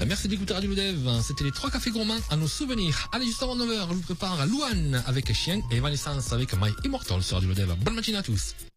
Merci d'écouter Radio Lodev. C'était les 3 cafés gourmands à nos souvenirs. Allez, juste avant 9h, je vous prépare Louane avec Chien et Evanescence avec My Immortal sur Radio Lodev. Bonne matinée à tous.